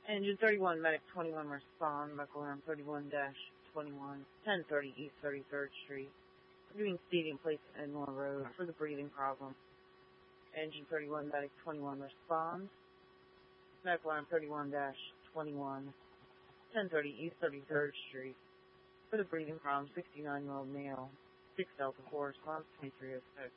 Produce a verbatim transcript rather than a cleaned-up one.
Engine thirty-one, Medic twenty-one, respond. Medical alarm thirty-one twenty-one, ten thirty East thirty-third Street. Doing Stadium Place and Enmore Road for the breathing problem. Engine thirty-one, Medic twenty-one, respond. Medical alarm thirty-one twenty-one, ten thirty East thirty-third Street. For the breathing problem, sixty-nine-year-old male, six Delta four, response twenty-three oh six.